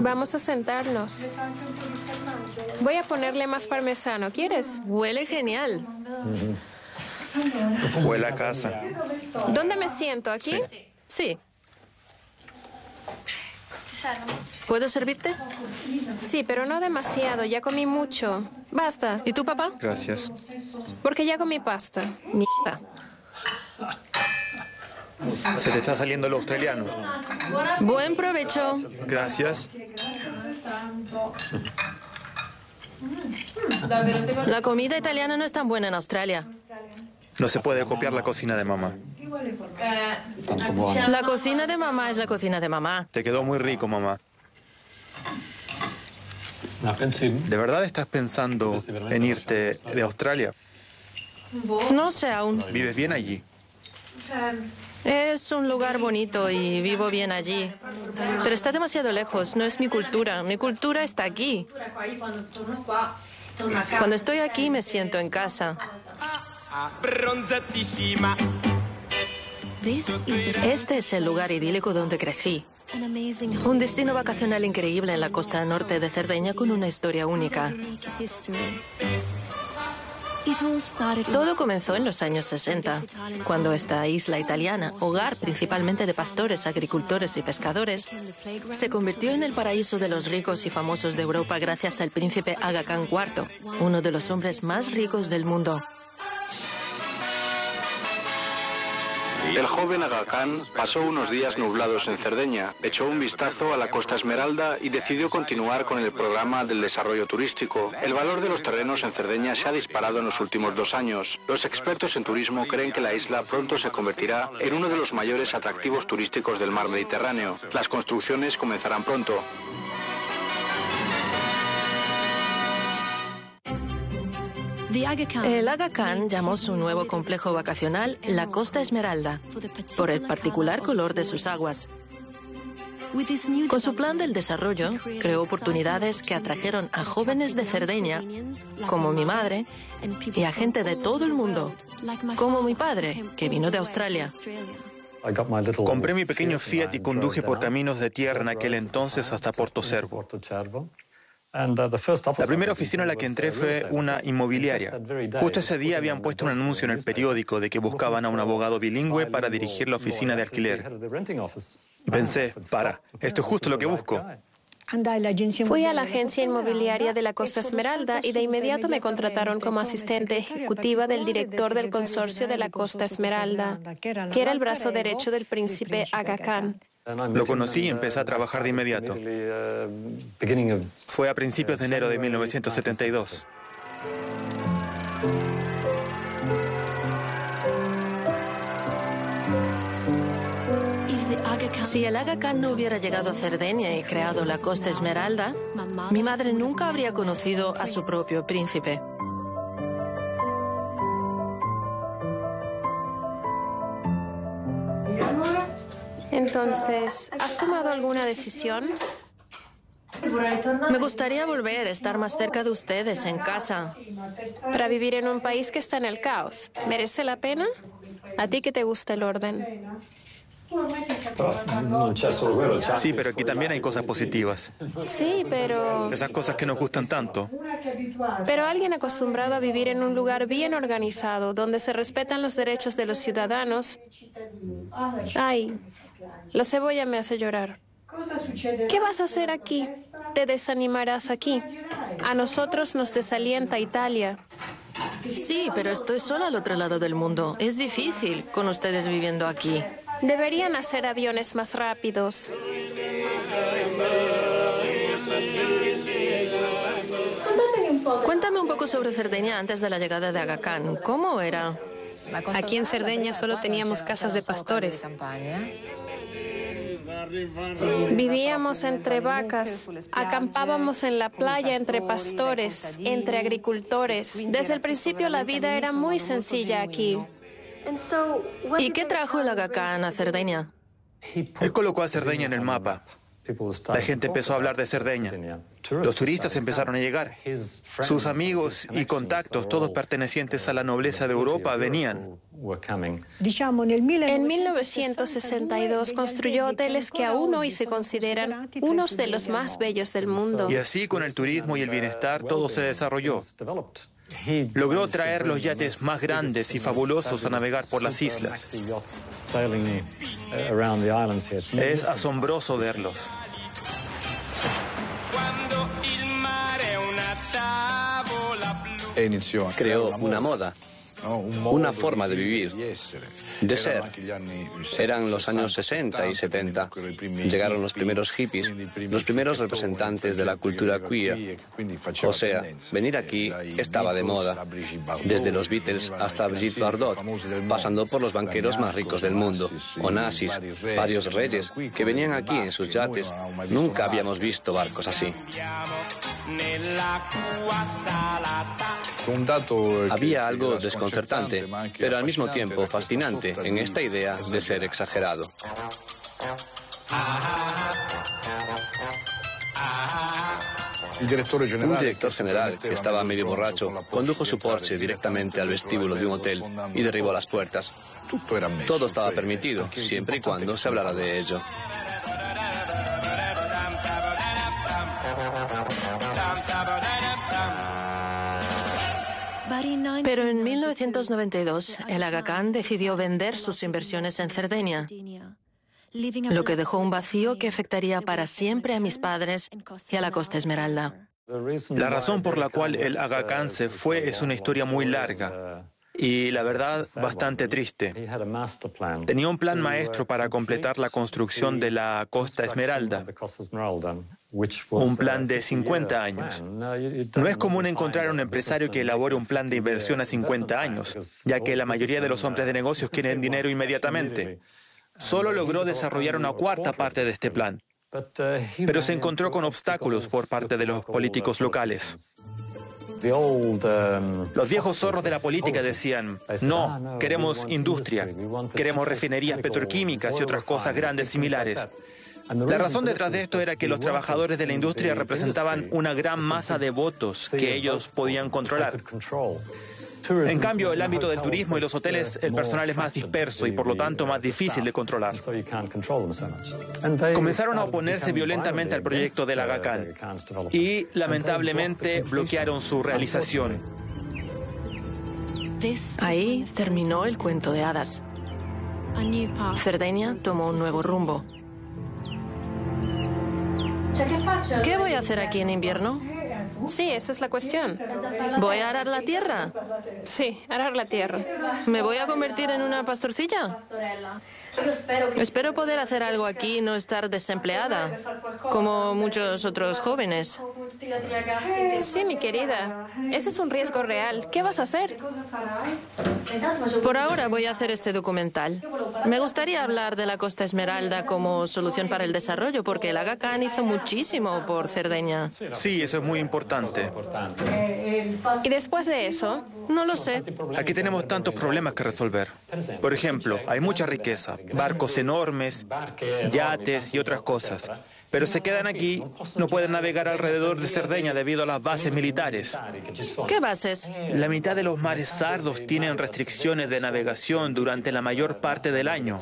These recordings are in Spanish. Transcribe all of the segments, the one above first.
Vamos a sentarnos. Voy a ponerle más parmesano. ¿Quieres? Huele genial. Huele a casa. ¿Dónde me siento? ¿Aquí? Sí. ¿Puedo servirte? Sí, pero no demasiado. Ya comí mucho. Basta. ¿Y tú, papá? Gracias. Porque ya comí pasta. Mierda. Se te está saliendo el australiano. Buen provecho. Gracias. La comida italiana no es tan buena en Australia. No se puede copiar la cocina de mamá. La cocina de mamá es la cocina de mamá. Te quedó muy rico, mamá. ¿De verdad estás pensando en irte de Australia? No sé aún. ¿Vives bien allí? Es un lugar bonito y vivo bien allí. Pero está demasiado lejos. No es mi cultura. Mi cultura está aquí. Cuando estoy aquí me siento en casa. Este es el lugar idílico donde crecí. Un destino vacacional increíble en la costa norte de Cerdeña con una historia única. Todo comenzó en los años 60, cuando esta isla italiana, hogar principalmente de pastores, agricultores y pescadores, se convirtió en el paraíso de los ricos y famosos de Europa gracias al príncipe Aga Khan IV, uno de los hombres más ricos del mundo. El joven Aga Khan pasó unos días nublados en Cerdeña, echó un vistazo a la Costa Esmeralda y decidió continuar con el programa del desarrollo turístico. El valor de los terrenos en Cerdeña se ha disparado en los últimos 2 años. Los expertos en turismo creen que la isla pronto se convertirá en uno de los mayores atractivos turísticos del mar Mediterráneo. Las construcciones comenzarán pronto. El Aga Khan llamó su nuevo complejo vacacional la Costa Esmeralda, por el particular color de sus aguas. Con su plan del desarrollo, creó oportunidades que atrajeron a jóvenes de Cerdeña, como mi madre, y a gente de todo el mundo, como mi padre, que vino de Australia. Compré mi pequeño Fiat y conduje por caminos de tierra en aquel entonces hasta Porto Cervo. La primera oficina a la que entré fue una inmobiliaria. Justo ese día habían puesto un anuncio en el periódico de que buscaban a un abogado bilingüe para dirigir la oficina de alquiler. Y pensé, esto es justo lo que busco. Fui a la agencia inmobiliaria de la Costa Esmeralda y de inmediato me contrataron como asistente ejecutiva del director del consorcio de la Costa Esmeralda, que era el brazo derecho del príncipe Aga Khan. Lo conocí y empecé a trabajar de inmediato. Fue a principios de enero de 1972. Si el Aga Khan no hubiera llegado a Cerdeña y creado la Costa Esmeralda, mi madre nunca habría conocido a su propio príncipe. Entonces, ¿has tomado alguna decisión? Me gustaría volver a estar más cerca de ustedes, en casa. Para vivir en un país que está en el caos, ¿merece la pena? ¿A ti que te gusta el orden? Sí, pero aquí también hay cosas positivas. Sí, pero... Esas cosas que nos gustan tanto. Pero alguien acostumbrado a vivir en un lugar bien organizado, donde se respetan los derechos de los ciudadanos... Ay, la cebolla me hace llorar. ¿Qué vas a hacer aquí? Te desanimarás aquí. A nosotros nos desalienta Italia. Sí, pero estoy sola al otro lado del mundo. Es difícil con ustedes viviendo aquí. Deberían hacer aviones más rápidos. Cuéntame un poco sobre Cerdeña antes de la llegada de Aga Khan. ¿Cómo era? Aquí en Cerdeña solo teníamos casas de pastores. Vivíamos entre vacas, acampábamos en la playa entre pastores, entre agricultores. Desde el principio la vida era muy sencilla aquí. ¿Y qué trajo el Aga Khan a Cerdeña? Él colocó a Cerdeña en el mapa. La gente empezó a hablar de Cerdeña. Los turistas empezaron a llegar. Sus amigos y contactos, todos pertenecientes a la nobleza de Europa, venían. En 1962 construyó hoteles que aún hoy se consideran unos de los más bellos del mundo. Y así, con el turismo y el bienestar, todo se desarrolló. Logró traer los yates más grandes y fabulosos a navegar por las islas. Es asombroso verlos. Creó una moda, una forma de vivir, de ser. Eran los años 60 y 70. Llegaron los primeros hippies, los primeros representantes de la cultura queer. O sea, venir aquí estaba de moda. Desde los Beatles hasta Brigitte Bardot, pasando por los banqueros más ricos del mundo, Onassis, varios reyes que venían aquí en sus yates. Nunca habíamos visto barcos así. Había algo desconcertante, pero al mismo tiempo fascinante en esta idea de ser exagerado. Un director general, que estaba medio borracho, condujo su Porsche directamente al vestíbulo de un hotel y derribó las puertas. Todo estaba permitido, siempre y cuando se hablara de ello. Pero en 1992, el Aga Khan decidió vender sus inversiones en Cerdeña, lo que dejó un vacío que afectaría para siempre a mis padres y a la Costa Esmeralda. La razón por la cual el Aga Khan se fue es una historia muy larga y, la verdad, bastante triste. Tenía un plan maestro para completar la construcción de la Costa Esmeralda. Un plan de 50 años. No es común encontrar a un empresario que elabore un plan de inversión a 50 años, ya que la mayoría de los hombres de negocios quieren dinero inmediatamente. Solo logró desarrollar una cuarta parte de este plan, pero se encontró con obstáculos por parte de los políticos locales. Los viejos zorros de la política decían, no, queremos industria, queremos refinerías petroquímicas y otras cosas grandes similares. La razón detrás de esto era que los trabajadores de la industria representaban una gran masa de votos que ellos podían controlar. En cambio, el ámbito del turismo y los hoteles, el personal es más disperso y por lo tanto más difícil de controlar. Comenzaron a oponerse violentamente al proyecto del Aga Khan y, lamentablemente, bloquearon su realización. Ahí terminó el cuento de hadas. Cerdeña tomó un nuevo rumbo. ¿Qué voy a hacer aquí en invierno? Sí, esa es la cuestión. ¿Voy a arar la tierra? Sí, arar la tierra. ¿Me voy a convertir en una pastorcilla? Espero poder hacer algo aquí y no estar desempleada, como muchos otros jóvenes. Sí, mi querida. Ese es un riesgo real. ¿Qué vas a hacer? Por ahora voy a hacer este documental. Me gustaría hablar de la Costa Esmeralda como solución para el desarrollo, porque el Aga Khan hizo muchísimo por Cerdeña. Sí, eso es muy importante. ¿Y después de eso? No lo sé. Aquí tenemos tantos problemas que resolver. Por ejemplo, hay mucha riqueza, barcos enormes, yates y otras cosas. Pero se quedan aquí, no pueden navegar alrededor de Cerdeña debido a las bases militares. ¿Qué bases? La mitad de los mares sardos tienen restricciones de navegación durante la mayor parte del año.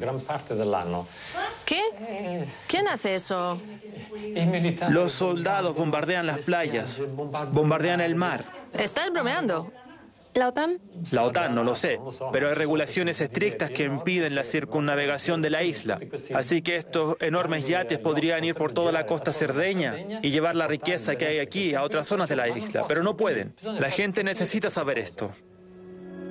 ¿Qué? ¿Quién hace eso? Los soldados bombardean las playas, bombardean el mar. ¿Estás bromeando? ¿La OTAN? La OTAN, no lo sé, pero hay regulaciones estrictas que impiden la circunnavegación de la isla. Así que estos enormes yates podrían ir por toda la costa cerdeña y llevar la riqueza que hay aquí a otras zonas de la isla, pero no pueden. La gente necesita saber esto.